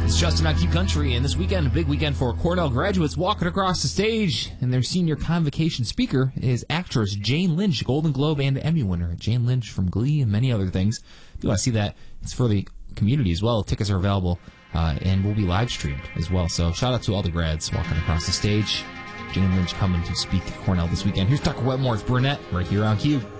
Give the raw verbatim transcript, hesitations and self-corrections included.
It's Justin on Q Country, and this weekend, a big weekend for Cornell graduates walking across the stage, and their senior convocation speaker is actress Jane Lynch, Golden Globe and Emmy winner. Jane Lynch from Glee and many other things. If you want to see that, it's for the community as well. Tickets are available, uh, and will be live streamed as well. So shout out to all the grads walking across the stage. Jane Lynch coming to speak to Cornell this weekend. Here's Tucker Wetmore's Burnett right here on Q.